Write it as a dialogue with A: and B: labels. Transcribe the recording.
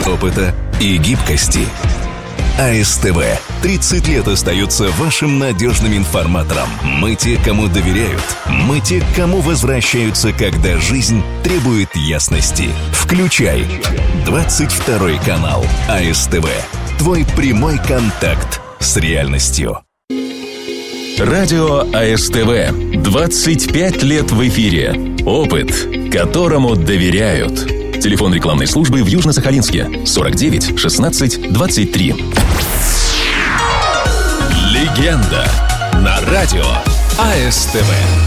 A: опыта и гибкости. АСТВ 30 лет остается вашим надежным информатором. Мы те, кому доверяют. Мы те, к кому возвращаются, когда жизнь требует ясности. Включай 22 канал АСТВ. Твой прямой контакт с реальностью.
B: Радио АСТВ. 25 лет в эфире. Опыт, которому доверяют. Телефон рекламной службы в Южно-Сахалинске 49 16 23. Легенда на радио АСТВ.